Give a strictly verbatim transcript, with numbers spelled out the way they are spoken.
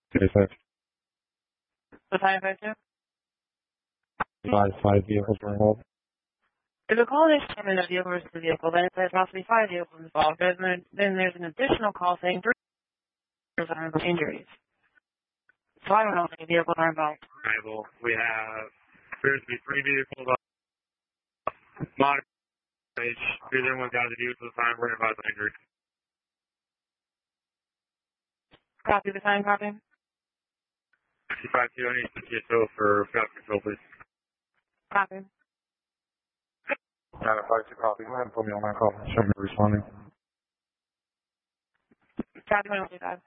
thirty-five. The five five two? Five, five vehicles were involved. If a call is determined that vehicle versus the vehicle, then it says possibly five vehicles involved. Then, then there's an additional call saying three vehicles are involved injuries. So I don't know if any vehicles are involved. Arrival. We have appears to be three vehicles on modified. Two of them went down to do with the sign. We're about injury. Copy the sign, copy. sixty-five two, I need to get so for traffic control, please. Copy. nine five two copy. Go ahead and put me on that call. Show me responding. Copy one two five.